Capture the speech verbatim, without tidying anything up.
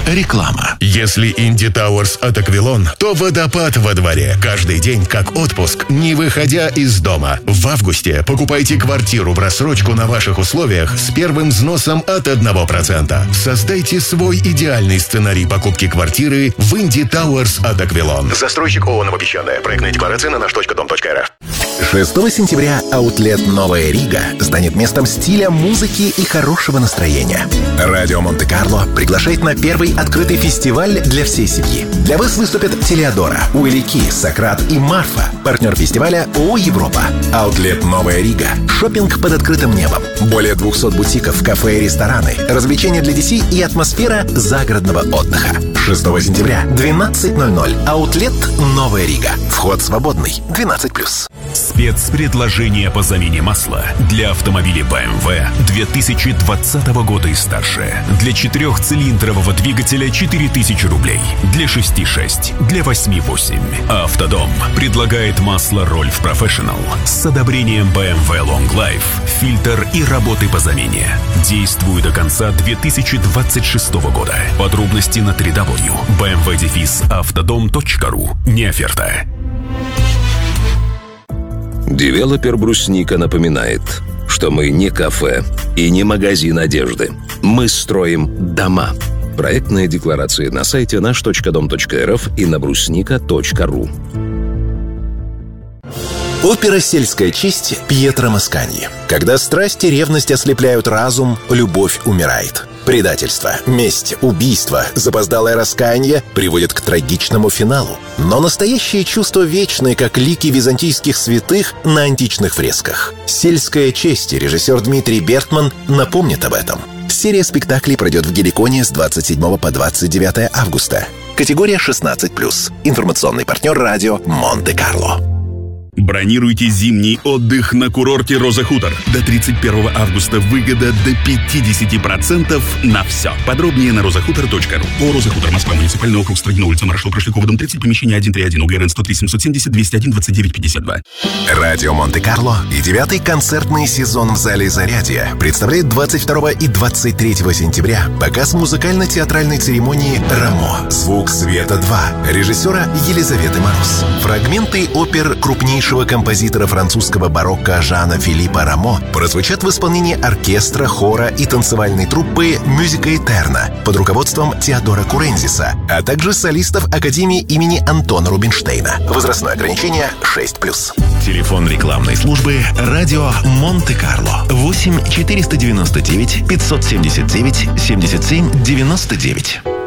Реклама. Если Инди Тауэрс от Аквилон, то водопад во дворе. Каждый день как отпуск, не выходя из дома. В августе покупайте квартиру в рассрочку на ваших условиях с первым взносом от одного процента. Создайте свой идеальный сценарий покупки квартиры в Инди Тауэрс от Аквилон. Застройщик ООО «Новобещанная». Проектная декларация на наш точка дом точка эр эф. шестого сентября аутлет «Новая Рига» станет местом стиля, музыки и хорошего настроения. Радио Монте-Карло приглашает на первый открытый фестиваль для всей семьи. Для вас выступят Телеодора, Уилли Ки, Сократ и Марфа. Партнер фестиваля ООО «Европа». Аутлет «Новая Рига». Шопинг под открытым небом. Более двухсот бутиков, кафе и рестораны. Развлечения для детей и атмосфера загородного отдыха. шестого сентября, двенадцать ноль ноль. Аутлет «Новая Рига». Вход свободный. двенадцать плюс. Спецпредложение по замене масла для автомобилей бэ эм вэ две тысячи двадцатого года и старше. Для четырехцилиндрового двигателя четыре тысячи рублей. Для шести шесть. Для восьми восемь. Автодом предлагает масло Rolf Professional с одобрением бэ эм вэ Long Life, фильтр и работы по замене. Действует до конца две тысячи двадцать шестого года. Подробности на дабл ю дабл ю точка бэ эм вэ дефис автодом точка ру. Не оферта. Девелопер «Брусника» напоминает, что мы не кафе и не магазин одежды. Мы строим дома. Проектные декларации на сайте наш точка дом точка эр эф и на брусника точка ру. Опера «Сельская честь» Пьетро Масканьи. Когда страсть и ревность ослепляют разум, любовь умирает. Предательство, месть, убийство, запоздалое раскаяние приводят к трагичному финалу. Но настоящие чувства вечны, как лики византийских святых на античных фресках. «Сельская честь» и режиссер Дмитрий Бертман напомнит об этом. Серия спектаклей пройдет в Геликоне с двадцать седьмого по двадцать девятое августа. Категория шестнадцать плюс. Информационный партнер радио Монте-Карло. Бронируйте зимний отдых на курорте «Роза Хутор». До тридцать первого августа выгода до пятьдесят процентов на все. Подробнее на роза хутор точка ру. О, «Роза Хутор», Москва, муниципальный округ, Строгино, улица Маршала Прошлякова, дом тридцать, помещение один три один, УГРН сто три семьсот семьдесят двести один двадцать девять пятьдесят два. Радио Монте-Карло и девятый концертный сезон в зале «Зарядье» представляет двадцать второго и двадцать третьего сентября показ музыкально-театральной церемонии «Рамо. Звук света два» режиссера Елизаветы Мороз. Фрагменты опер крупнейшего композитора французского барокко Жана Филиппа Рамо прозвучат в исполнении оркестра, хора и танцевальной труппы «Мюзика Этерна» под руководством Теодора Курензиса, а также солистов Академии имени Антона Рубинштейна. Возрастное ограничение шесть плюс. Телефон рекламной службы «Радио Монте-Карло» восемь четыреста девяносто девять пятьсот семьдесят девять семьдесят семь девяносто девять.